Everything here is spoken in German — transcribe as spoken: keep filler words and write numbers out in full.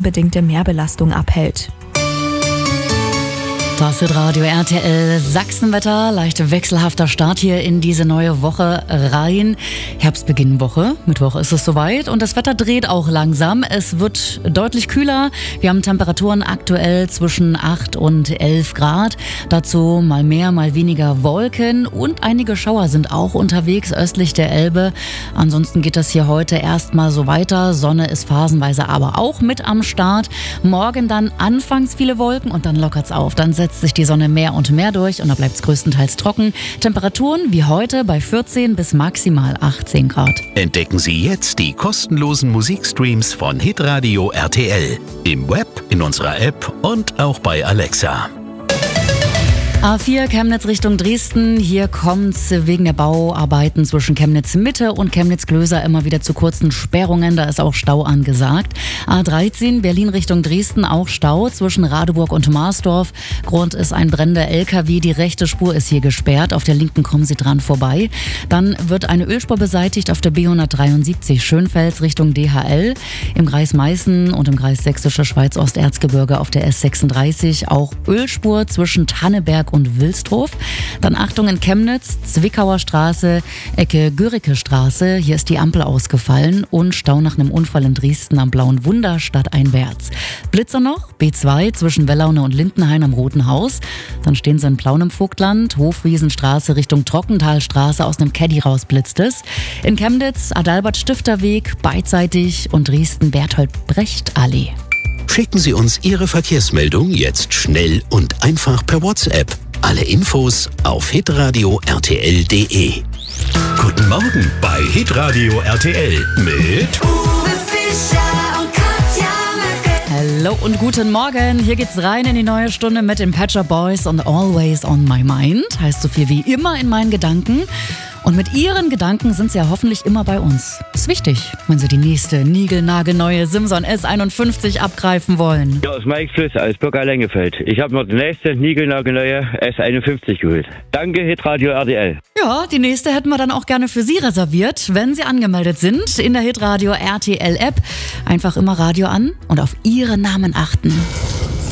wetterbedingte Mehrbelastung abhält. Das wird Radio R T L Sachsenwetter. Leicht wechselhafter Start hier in diese neue Woche rein. Herbstbeginnwoche. Mittwoch ist es soweit und das Wetter dreht auch langsam. Es wird deutlich kühler. Wir haben Temperaturen aktuell zwischen acht und elf Grad. Dazu mal mehr, mal weniger Wolken und einige Schauer sind auch unterwegs östlich der Elbe. Ansonsten geht das hier heute erstmal so weiter. Sonne ist phasenweise aber auch mit am Start. Morgen dann anfangs viele Wolken und dann lockert's auf. Dann setzt sich die Sonne mehr und mehr durch und da bleibt es größtenteils trocken. Temperaturen wie heute bei vierzehn bis maximal achtzehn Grad. Entdecken Sie jetzt die kostenlosen Musikstreams von Hitradio R T L. Im Web, in unserer App und auch bei Alexa. A vier Chemnitz Richtung Dresden. Hier kommt's wegen der Bauarbeiten zwischen Chemnitz Mitte und Chemnitz Klöser immer wieder zu kurzen Sperrungen. Da ist auch Stau angesagt. A dreizehn Berlin Richtung Dresden, auch Stau zwischen Radeburg und Marsdorf. Grund ist ein brennender L K W. Die rechte Spur ist hier gesperrt. Auf der linken kommen Sie dran vorbei. Dann wird eine Ölspur beseitigt auf der B hundertdreiundsiebzig Schönfels Richtung D H L. Im Kreis Meißen und im Kreis Sächsische Schweiz-Osterzgebirge auf der S sechsunddreißig. Auch Ölspur zwischen Tanneberg und Wilsdorf. Dann Achtung in Chemnitz, Zwickauer Straße, Ecke Göricke Straße. Hier ist die Ampel ausgefallen und Stau nach einem Unfall in Dresden am Blauen Wunder stadteinwärts. Blitzer noch, B zwei zwischen Wellaune und Lindenhain am Roten Haus. Dann stehen sie in Plauen im Vogtland, Hofwiesenstraße Richtung Trockenthalstraße, aus einem Caddy raus blitzt es. In Chemnitz, Adalbert-Stifterweg, beidseitig und Dresden-Berthold-Brecht-Allee. Schicken Sie uns Ihre Verkehrsmeldung jetzt schnell und einfach per WhatsApp. Alle Infos auf hitradio r t l punkt d e. Guten Morgen bei Hitradio R T L mit Uwe Fischer und Katja Merkel. Hallo und guten Morgen. Hier geht's rein in die neue Stunde mit den Pet Shop Boys und Always on My Mind. Heißt so viel wie immer in meinen Gedanken. Und mit ihren Gedanken sind sie ja hoffentlich immer bei uns. Ist wichtig, wenn sie die nächste niegelnagelneue Simson S einundfünfzig abgreifen wollen. Ja, aus Mike Fliss aus Burger Lengefeld. Ich habe mir die nächste niegelnagelneue S einundfünfzig geholt. Danke, Hitradio R T L. Ja, die nächste hätten wir dann auch gerne für Sie reserviert, wenn Sie angemeldet sind in der Hitradio R T L App. Einfach immer Radio an und auf Ihren Namen achten.